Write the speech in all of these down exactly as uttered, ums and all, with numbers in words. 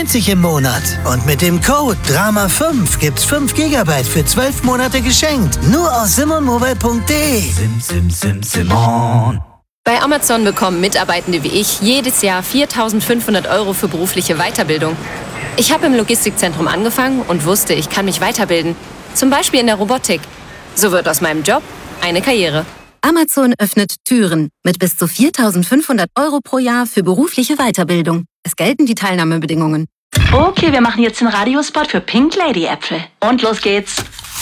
neunzig im Monat. Und mit dem Code Drama fünf gibt's fünf Gigabyte für zwölf Monate geschenkt. Nur aus simonmobile punkt de. Sim, sim, sim, Simon. Bei Amazon bekommen Mitarbeitende wie ich jedes Jahr viertausendfünfhundert Euro für berufliche Weiterbildung. Ich habe im Logistikzentrum angefangen und wusste, ich kann mich weiterbilden. Zum Beispiel in der Robotik. So wird aus meinem Job eine Karriere. Amazon öffnet Türen mit bis zu viertausendfünfhundert Euro pro Jahr für berufliche Weiterbildung. Es gelten die Teilnahmebedingungen. Okay, wir machen jetzt den Radiospot für Pink Lady Äpfel. Und los geht's.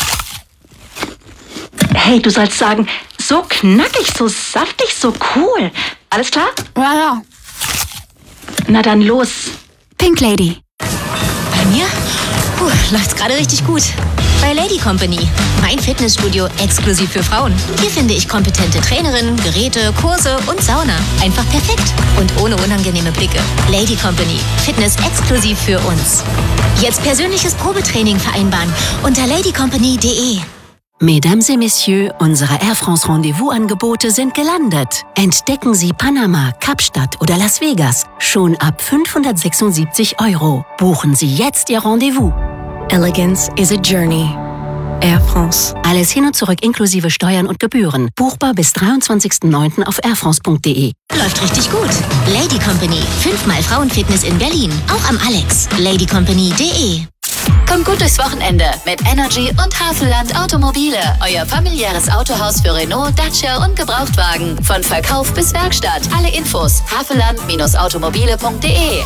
Hey, du sollst sagen, so knackig, so saftig, so cool. Alles klar? Ja, ja. Na dann los. Pink Lady. Bei mir? Puh, läuft's gerade richtig gut. Bei Lady Company, mein Fitnessstudio exklusiv für Frauen. Hier finde ich kompetente Trainerinnen, Geräte, Kurse und Sauna. Einfach perfekt und ohne unangenehme Blicke. Lady Company, Fitness exklusiv für uns. Jetzt persönliches Probetraining vereinbaren unter lady company punkt de. Mesdames et Messieurs, unsere Air France Rendezvous-Angebote sind gelandet. Entdecken Sie Panama, Kapstadt oder Las Vegas schon ab fünfhundertsechsundsiebzig Euro. Buchen Sie jetzt Ihr Rendezvous. Elegance is a journey. Air France. Alles hin und zurück inklusive Steuern und Gebühren. Buchbar bis dreiundzwanzigsten neunten auf air france punkt de. Läuft richtig gut. Lady Company, fünfmal Frauenfitness in Berlin. Auch am Alex. lady company punkt de. Kommt gut durchs Wochenende mit Energy und Havelland Automobile. Euer familiäres Autohaus für Renault, Dacia und Gebrauchtwagen. Von Verkauf bis Werkstatt. Alle Infos havelland Automobile punkt de.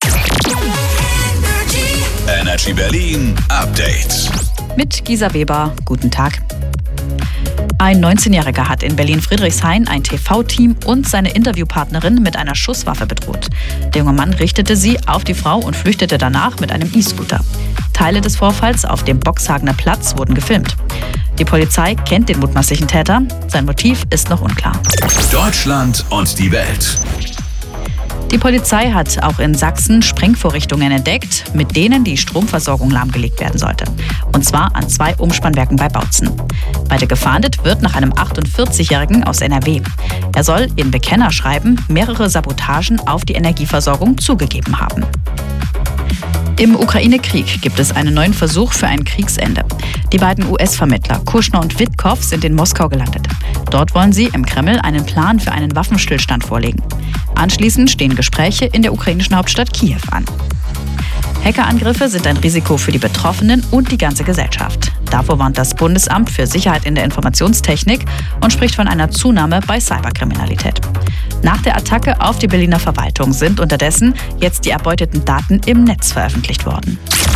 Energy Berlin Update. Mit Gisa Weber. Guten Tag. Ein neunzehnjähriger hat in Berlin-Friedrichshain ein T V-Team und seine Interviewpartnerin mit einer Schusswaffe bedroht. Der junge Mann richtete sie auf die Frau und flüchtete danach mit einem E-Scooter. Teile des Vorfalls auf dem Boxhagener Platz wurden gefilmt. Die Polizei kennt den mutmaßlichen Täter. Sein Motiv ist noch unklar. Deutschland und die Welt. Die Polizei hat auch in Sachsen Sprengvorrichtungen entdeckt, mit denen die Stromversorgung lahmgelegt werden sollte. Und zwar an zwei Umspannwerken bei Bautzen. Weiter gefahndet wird nach einem achtundvierzigjährigen aus N R W. Er soll in Bekennerschreiben mehrere Sabotagen auf die Energieversorgung zugegeben haben. Im Ukraine-Krieg gibt es einen neuen Versuch für ein Kriegsende. Die beiden U S-Vermittler Kushner und Witkow sind in Moskau gelandet. Dort wollen sie im Kreml einen Plan für einen Waffenstillstand vorlegen. Anschließend stehen Gespräche in der ukrainischen Hauptstadt Kiew an. Hackerangriffe sind ein Risiko für die Betroffenen und die ganze Gesellschaft. Davor warnt das Bundesamt für Sicherheit in der Informationstechnik und spricht von einer Zunahme bei Cyberkriminalität. Nach der Attacke auf die Berliner Verwaltung sind unterdessen jetzt die erbeuteten Daten im Netz veröffentlicht worden.